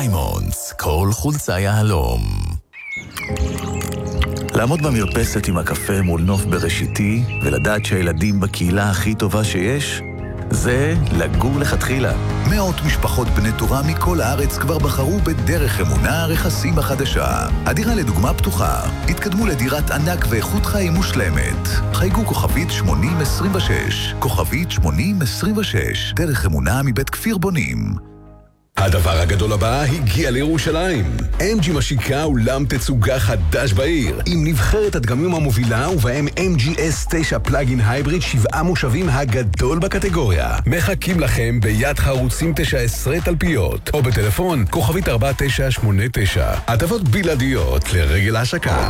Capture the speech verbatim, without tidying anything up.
דיימונדס, כל חולצה יהלום. לעמוד במרפסת עם הקפה מול נוף בראשיתי ולדעת שהילדים בקהילה הכי טובה שיש, זה לגור לכתחילה. מאות משפחות בני תורה מכל הארץ כבר בחרו בדרך אמונה רכסים החדשה. הדירה לדוגמה פתוחה. התקדמו לדירת ענק ואיכות חיים מושלמת. חייגו כוכבית שמונים עשרים ושש. כוכבית שמונים עשרים ושש. דרך אמונה מבית כפיר בונים. הדבר הגדול הבא הגיע לירושלים. אם ג'י משיקה אולם תצוגה חדש בעיר, עם נבחרת הדגמים המובילה ובהם אם ג'י אס תשע פלאגין הייבריד שבעה מושבים הגדול בקטגוריה. מחכים לכם ביד חרוצים תשע עשרה תלפיות, או בטלפון כוכבית ארבע תשע שמונה תשע. הטבות בלעדיות לרגל ההשקה.